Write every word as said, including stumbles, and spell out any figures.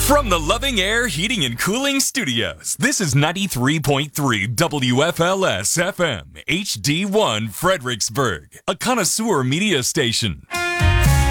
From the Loving Air Heating and Cooling Studios, this is ninety-three point three W F L S F M, H D one Fredericksburg, a connoisseur media station.